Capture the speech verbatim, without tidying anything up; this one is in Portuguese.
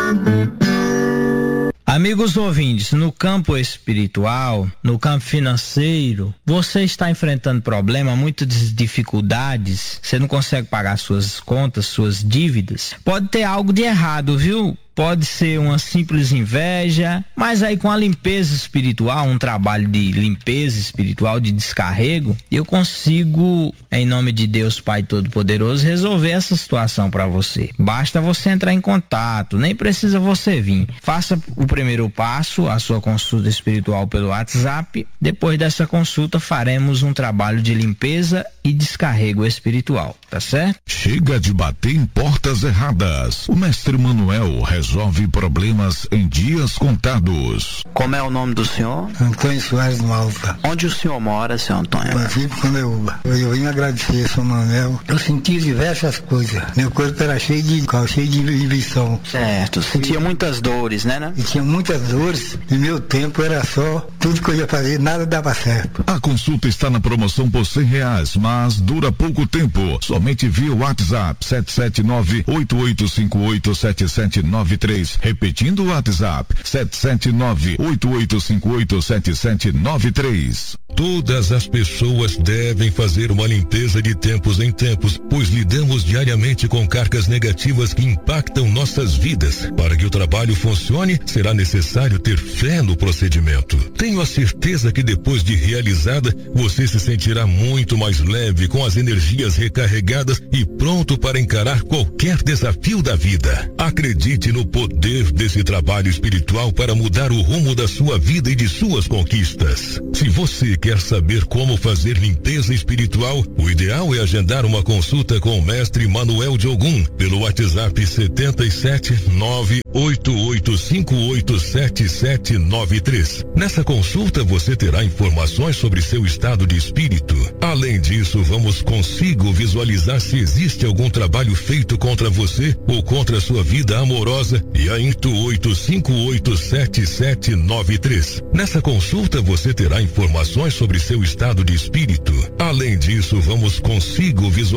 Amigos ouvintes, no campo espiritual, no campo financeiro, você está enfrentando problemas, muitas dificuldades, você não consegue pagar suas contas, suas dívidas. Pode ter algo de errado, viu? Pode ser uma simples inveja, mas aí com a limpeza espiritual, um trabalho de limpeza espiritual, de descarrego, eu consigo, em nome de Deus Pai Todo-Poderoso, resolver essa situação para você. Basta você entrar em contato, nem precisa você vir. Faça o primeiro passo, a sua consulta espiritual pelo WhatsApp. Depois dessa consulta, faremos um trabalho de limpeza e descarrego espiritual, tá certo? Chega de bater em portas erradas. O mestre Manuel resolve problemas em dias contados. Como é o nome do senhor? Antônio Soares Malta. Onde o senhor mora, senhor Antônio? Município Condeúba. Eu vim agradecer, senhor Manuel. Eu senti diversas coisas. Meu corpo era cheio de cal, cheio de inibição. Certo. Sentia muitas dores, né, né? E tinha muitas dores. E meu tempo era só, tudo que eu ia fazer, nada dava certo. A consulta está na promoção por cem reais, mas dura pouco tempo. Somente via WhatsApp sete sete nove, oito oito cinco oito, sete sete nove três. Repetindo o WhatsApp sete sete nove, oito oito cinco oito, sete sete nove três. Todas as pessoas devem fazer uma limpeza de tempos em tempos, pois lidamos diariamente com cargas negativas que impactam nossas vidas. Para que o trabalho funcione, será necessário ter fé no procedimento. Tenho a certeza que depois de realizada, você se sentirá muito mais leve, com as energias recarregadas e pronto para encarar qualquer desafio da vida. Acredite no poder desse trabalho espiritual para mudar o rumo da sua vida e de suas conquistas. Se você quer saber como fazer limpeza espiritual, o ideal é agendar uma consulta com o mestre Manuel de Ogum pelo WhatsApp sete sete nove, oito oito cinco oito, sete sete nove três. Nessa consulta você terá informações sobre seu estado de espírito. Além disso, vamos consigo visualizar se existe algum trabalho feito contra você ou contra sua vida amorosa e a Intu oito cinco oito sete sete nove três. Nessa consulta você terá informações sobre seu estado de espírito. Além disso, vamos consigo visualizar